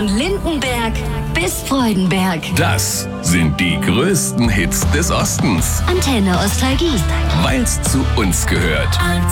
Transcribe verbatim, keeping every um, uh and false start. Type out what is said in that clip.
Von Lindenberg bis Freudenberg. Das sind die größten Hits des Ostens. Antenne Ostalgie. Weil's zu uns gehört.